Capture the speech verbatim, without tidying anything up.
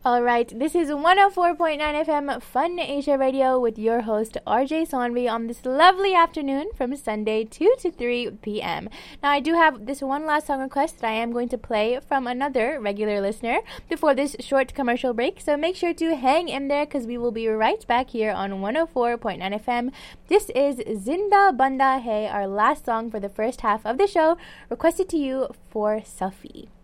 All right, this is one oh four point nine F M Fun Asia Radio with your host R J Sonvi on this lovely afternoon from Sunday two to three p.m. Now, I do have this one last song request that I am going to play from another regular listener before this short commercial break, so make sure to hang in there because we will be right back here on one oh four point nine F M. This is Zinda Banda Hai, our last song for the first half of the show, requested to you for Safi.